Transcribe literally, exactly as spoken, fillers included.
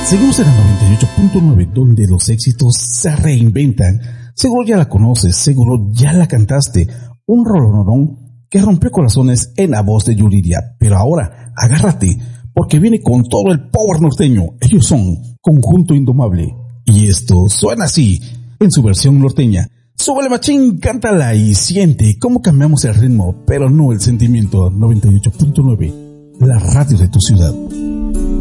Seguimos en la noventa y ocho punto nueve, donde los éxitos se reinventan. Seguro ya la conoces, seguro ya la cantaste. Un rolonón que rompió corazones en la voz de Yuridia. Pero ahora, agárrate, porque viene con todo el power norteño. Ellos son Conjunto Indomable. Y esto suena así, en su versión norteña. Súbele machín, cántala y siente cómo cambiamos el ritmo, pero no el sentimiento. noventa y ocho punto nueve, la radio de tu ciudad.